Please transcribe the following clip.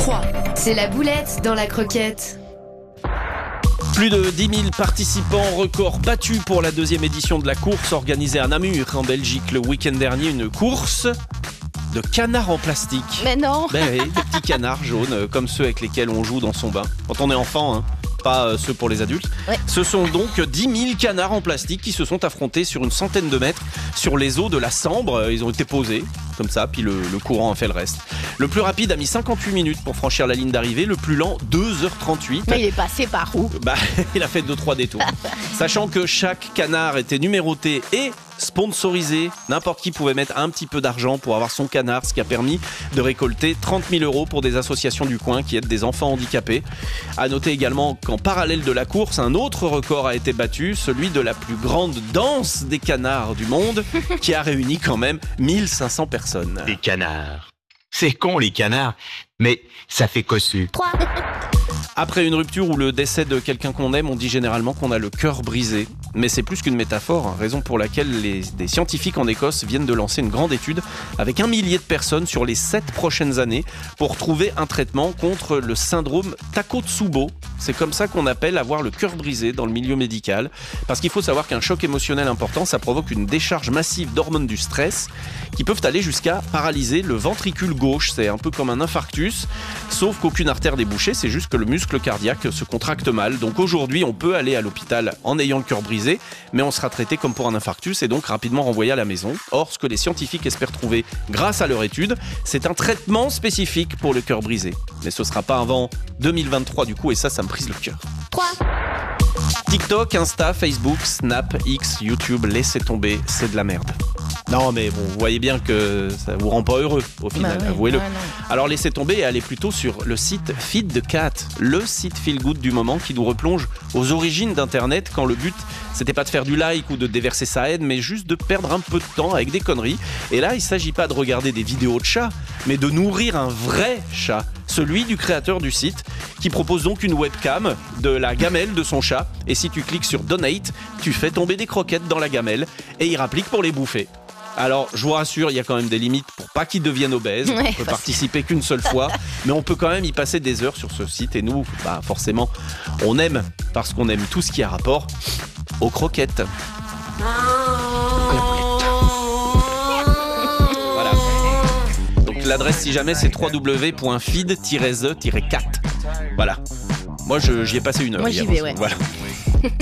3. C'est la boulette dans la croquette. Plus de 10 000 participants, record battu pour la deuxième édition de la course organisée à Namur en Belgique le week-end dernier. Une course de canards en plastique. Mais non. Ben oui, des petits canards jaunes comme ceux avec lesquels on joue dans son bain quand on est enfant, hein. Pas ceux pour les adultes. Ouais. Ce sont donc 10 000 canards en plastique qui se sont affrontés sur une centaine de mètres sur les eaux de la Sambre. Ils ont été posés comme ça, puis le courant a fait le reste. Le plus rapide a mis 58 minutes pour franchir la ligne d'arrivée, le plus lent 2h38. Mais il est passé par où? Il a fait 2-3 détours. Sachant que chaque canard était numéroté et sponsorisé, n'importe qui pouvait mettre un petit peu d'argent pour avoir son canard, ce qui a permis de récolter 30 000 € pour des associations du coin qui aident des enfants handicapés. À noter également qu'en parallèle de la course, un autre record a été battu, celui de la plus grande danse des canards du monde, qui a réuni quand même 1500 personnes. Des canards. C'est con les canards, mais ça fait cossu. 3. Après une rupture ou le décès de quelqu'un qu'on aime, on dit généralement qu'on a le cœur brisé. Mais c'est plus qu'une métaphore, hein, raison pour laquelle des scientifiques en Écosse viennent de lancer une grande étude avec 1 millier de personnes sur les 7 prochaines années pour trouver un traitement contre le syndrome Takotsubo. C'est comme ça qu'on appelle avoir le cœur brisé dans le milieu médical. Parce qu'il faut savoir qu'un choc émotionnel important, ça provoque une décharge massive d'hormones du stress qui peuvent aller jusqu'à paralyser le ventricule gauche. C'est un peu comme un infarctus, sauf qu'aucune artère n'est bouchée, c'est juste que le muscle cardiaque se contracte mal. Donc aujourd'hui, on peut aller à l'hôpital en ayant le cœur brisé, mais on sera traité comme pour un infarctus et donc rapidement renvoyé à la maison. Or, ce que les scientifiques espèrent trouver grâce à leur étude, c'est un traitement spécifique pour le cœur brisé. Mais ce sera pas avant 2023 du coup, et ça me brise le cœur. 3. TikTok, Insta, Facebook, Snap, X, YouTube, laissez tomber, c'est de la merde. Non mais bon, vous voyez bien que ça vous rend pas heureux au final, oui, avouez-le. ouais, non. Alors laissez tomber et allez plutôt sur le site Feed the Cat, le site feel good du moment qui nous replonge aux origines d'Internet quand le but c'était pas de faire du like ou de déverser sa haine, mais juste de perdre un peu de temps avec des conneries. Et là, il s'agit pas de regarder des vidéos de chats, mais de nourrir un vrai chat. Celui du créateur du site, qui propose donc une webcam de la gamelle de son chat. Et si tu cliques sur Donate, tu fais tomber des croquettes dans la gamelle et il rapplique pour les bouffer. Alors, je vous rassure, il y a quand même des limites pour pas qu'ils deviennent obèses. Ouais, On peut participer qu'une seule fois, mais on peut quand même y passer des heures sur ce site. Et nous, forcément, on aime, parce qu'on aime tout ce qui a rapport aux croquettes. Voilà. Donc l'adresse, si jamais, c'est www.feed-the-cat. Voilà. Moi, j'y ai passé une heure. Moi, hier. j'y vais, ouais. Voilà.